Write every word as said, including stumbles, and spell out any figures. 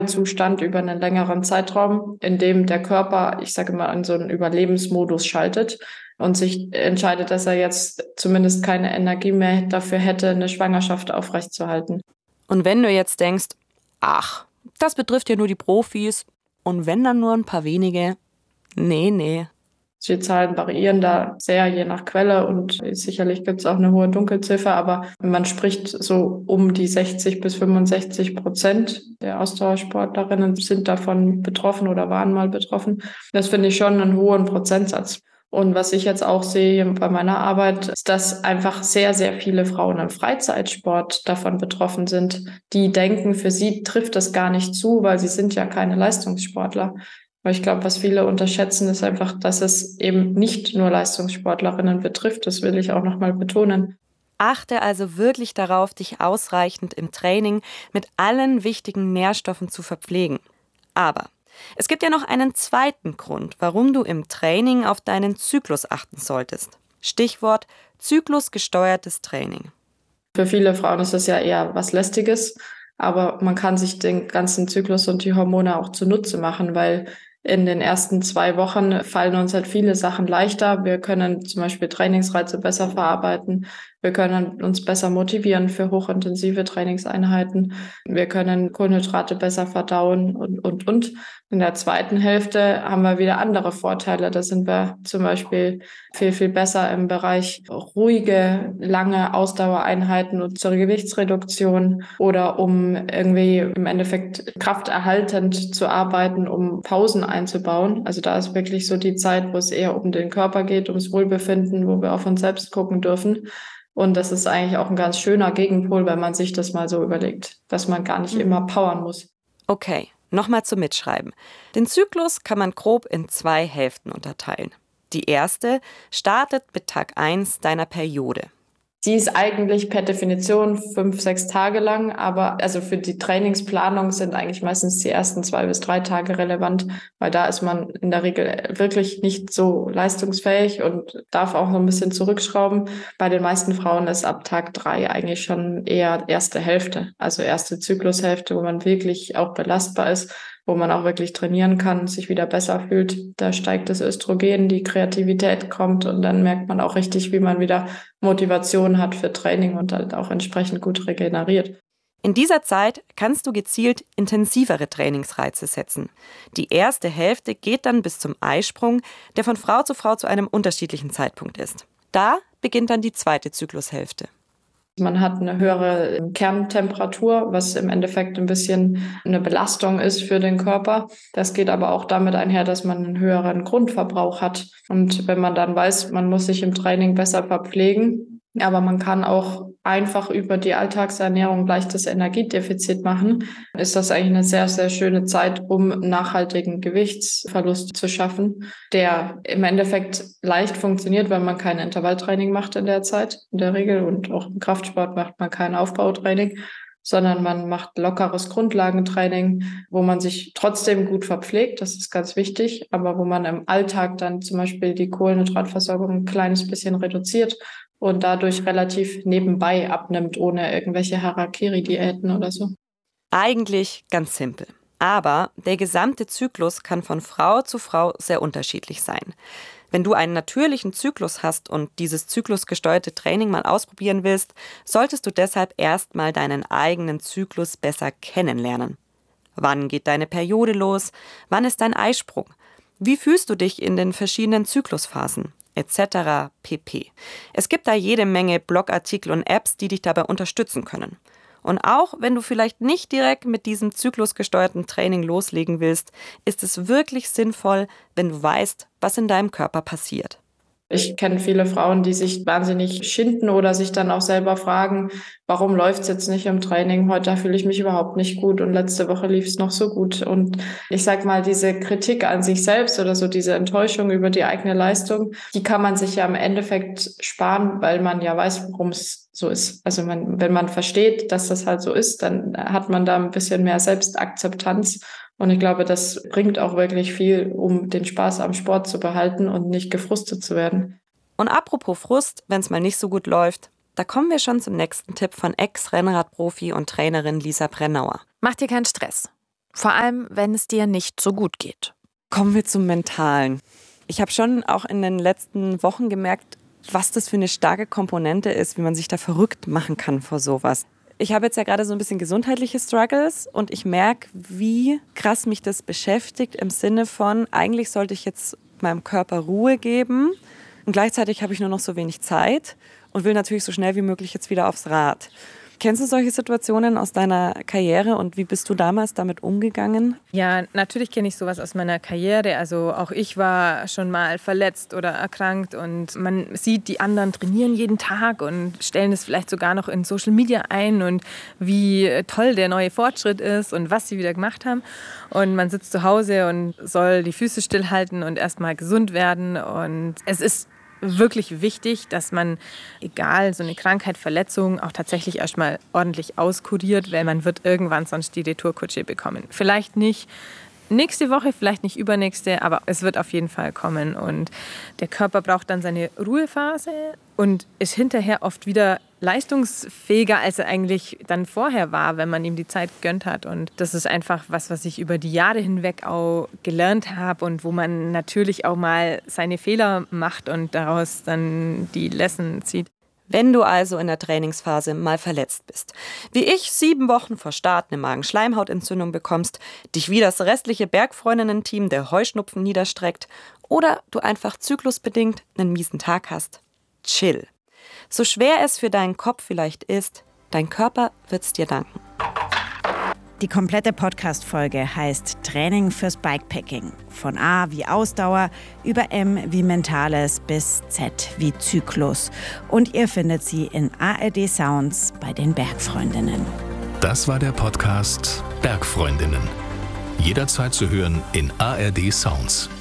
Zustand über einen längeren Zeitraum, in dem der Körper, ich sage mal, in so einen Überlebensmodus schaltet und sich entscheidet, dass er jetzt zumindest keine Energie mehr dafür hätte, eine Schwangerschaft aufrechtzuerhalten. Und wenn du jetzt denkst, ach, das betrifft ja nur die Profis und wenn dann nur ein paar wenige, nee, nee. Die Zahlen variieren da sehr je nach Quelle und sicherlich gibt es auch eine hohe Dunkelziffer, aber man spricht so um die sechzig bis fünfundsechzig Prozent der Ausdauersportlerinnen sind davon betroffen oder waren mal betroffen. Das finde ich schon einen hohen Prozentsatz. Und was ich jetzt auch sehe bei meiner Arbeit, ist, dass einfach sehr, sehr viele Frauen im Freizeitsport davon betroffen sind, die denken, für sie trifft das gar nicht zu, weil sie sind ja keine Leistungssportler. Aber ich glaube, was viele unterschätzen, ist einfach, dass es eben nicht nur Leistungssportlerinnen betrifft. Das will ich auch nochmal betonen. Achte also wirklich darauf, dich ausreichend im Training mit allen wichtigen Nährstoffen zu verpflegen. Aber es gibt ja noch einen zweiten Grund, warum du im Training auf deinen Zyklus achten solltest. Stichwort zyklusgesteuertes Training. Für viele Frauen ist das ja eher was Lästiges, aber man kann sich den ganzen Zyklus und die Hormone auch zunutze machen, weil in den ersten zwei Wochen fallen uns halt viele Sachen leichter. Wir können zum Beispiel Trainingsreize besser verarbeiten. Wir können uns besser motivieren für hochintensive Trainingseinheiten. Wir können Kohlenhydrate besser verdauen und, und, und. In der zweiten Hälfte haben wir wieder andere Vorteile. Da sind wir zum Beispiel viel, viel besser im Bereich ruhige, lange Ausdauereinheiten und zur Gewichtsreduktion oder um irgendwie im Endeffekt krafterhaltend zu arbeiten, um Pausen einzubauen. Also da ist wirklich so die Zeit, wo es eher um den Körper geht, ums Wohlbefinden, wo wir auf uns selbst gucken dürfen. Und das ist eigentlich auch ein ganz schöner Gegenpol, wenn man sich das mal so überlegt, dass man gar nicht mhm. immer powern muss. Okay, nochmal zum Mitschreiben. Den Zyklus kann man grob in zwei Hälften unterteilen. Die erste startet mit Tag eins deiner Periode. Die ist eigentlich per Definition fünf, sechs Tage lang, aber also für die Trainingsplanung sind eigentlich meistens die ersten zwei bis drei Tage relevant, weil da ist man in der Regel wirklich nicht so leistungsfähig und darf auch noch ein bisschen zurückschrauben. Bei den meisten Frauen ist ab Tag drei eigentlich schon eher erste Hälfte, also erste Zyklushälfte, wo man wirklich auch belastbar ist, wo man auch wirklich trainieren kann, sich wieder besser fühlt. Da steigt das Östrogen, die Kreativität kommt und dann merkt man auch richtig, wie man wieder Motivation hat für Training und halt auch entsprechend gut regeneriert. In dieser Zeit kannst du gezielt intensivere Trainingsreize setzen. Die erste Hälfte geht dann bis zum Eisprung, der von Frau zu Frau zu einem unterschiedlichen Zeitpunkt ist. Da beginnt dann die zweite Zyklushälfte. Man hat eine höhere Kerntemperatur, was im Endeffekt ein bisschen eine Belastung ist für den Körper. Das geht aber auch damit einher, dass man einen höheren Grundverbrauch hat. Und wenn man dann weiß, man muss sich im Training besser verpflegen, aber man kann auch einfach über die Alltagsernährung leichtes Energiedefizit machen, ist das eigentlich eine sehr, sehr schöne Zeit, um nachhaltigen Gewichtsverlust zu schaffen, der im Endeffekt leicht funktioniert, weil man kein Intervalltraining macht in der Zeit in der Regel und auch im Kraftsport macht man kein Aufbautraining, sondern man macht lockeres Grundlagentraining, wo man sich trotzdem gut verpflegt, das ist ganz wichtig, aber wo man im Alltag dann zum Beispiel die Kohlenhydratversorgung ein kleines bisschen reduziert und dadurch relativ nebenbei abnimmt, ohne irgendwelche Harakiri-Diäten oder so. Eigentlich ganz simpel. Aber der gesamte Zyklus kann von Frau zu Frau sehr unterschiedlich sein. Wenn du einen natürlichen Zyklus hast und dieses zyklusgesteuerte Training mal ausprobieren willst, solltest du deshalb erstmal deinen eigenen Zyklus besser kennenlernen. Wann geht deine Periode los? Wann ist dein Eisprung? Wie fühlst du dich in den verschiedenen Zyklusphasen? Etc. pp. Es gibt da jede Menge Blogartikel und Apps, die dich dabei unterstützen können. Und auch wenn du vielleicht nicht direkt mit diesem zyklusgesteuerten Training loslegen willst, ist es wirklich sinnvoll, wenn du weißt, was in deinem Körper passiert. Ich kenne viele Frauen, die sich wahnsinnig schinden oder sich dann auch selber fragen, warum läuft es jetzt nicht im Training? Heute fühle ich mich überhaupt nicht gut und letzte Woche lief es noch so gut. Und ich sag mal, diese Kritik an sich selbst oder so diese Enttäuschung über die eigene Leistung, die kann man sich ja im Endeffekt sparen, weil man ja weiß, warum es so ist. Also man, wenn man versteht, dass das halt so ist, dann hat man da ein bisschen mehr Selbstakzeptanz. Und ich glaube, das bringt auch wirklich viel, um den Spaß am Sport zu behalten und nicht gefrustet zu werden. Und apropos Frust, wenn es mal nicht so gut läuft, da kommen wir schon zum nächsten Tipp von Ex-Rennradprofi und Trainerin Lisa Brennauer. Mach dir keinen Stress. Vor allem, wenn es dir nicht so gut geht. Kommen wir zum Mentalen. Ich habe schon auch in den letzten Wochen gemerkt, was das für eine starke Komponente ist, wie man sich da verrückt machen kann vor sowas. Ich habe jetzt ja gerade so ein bisschen gesundheitliche Struggles und ich merke, wie krass mich das beschäftigt im Sinne von, eigentlich sollte ich jetzt meinem Körper Ruhe geben und gleichzeitig habe ich nur noch so wenig Zeit und will natürlich so schnell wie möglich jetzt wieder aufs Rad. Kennst du solche Situationen aus deiner Karriere und wie bist du damals damit umgegangen? Ja, natürlich kenne ich sowas aus meiner Karriere. Also auch ich war schon mal verletzt oder erkrankt und man sieht, die anderen trainieren jeden Tag und stellen es vielleicht sogar noch in Social Media ein und wie toll der neue Fortschritt ist und was sie wieder gemacht haben. Und man sitzt zu Hause und soll die Füße stillhalten und erstmal gesund werden. Und es ist wirklich wichtig, dass man, egal, so eine Krankheit, Verletzung, auch tatsächlich erstmal ordentlich auskuriert, weil man wird irgendwann sonst die Retourkutsche bekommen. Vielleicht nicht nächste Woche, vielleicht nicht übernächste, aber es wird auf jeden Fall kommen. Und der Körper braucht dann seine Ruhephase und ist hinterher oft wieder leistungsfähiger, als er eigentlich dann vorher war, wenn man ihm die Zeit gegönnt hat. Und das ist einfach was, was ich über die Jahre hinweg auch gelernt habe und wo man natürlich auch mal seine Fehler macht und daraus dann die Lesson zieht. Wenn du also in der Trainingsphase mal verletzt bist, wie ich sieben Wochen vor Start eine Magenschleimhautentzündung bekommst, dich wie das restliche Bergfreundinnen-Team der Heuschnupfen niederstreckt oder du einfach zyklusbedingt einen miesen Tag hast, chill. So schwer es für deinen Kopf vielleicht ist, dein Körper wird's dir danken. Die komplette Podcast-Folge heißt Training fürs Bikepacking. Von A wie Ausdauer, über M wie Mentales bis Z wie Zyklus. Und ihr findet sie in A R D Sounds bei den Bergfreundinnen. Das war der Podcast Bergfreundinnen. Jederzeit zu hören in A R D Sounds.